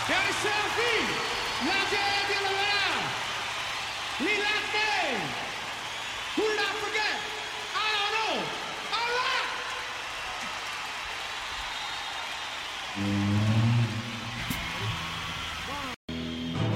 Gary Selfie, la J.B. Lee Latte, who did I forget? I don't know. All right.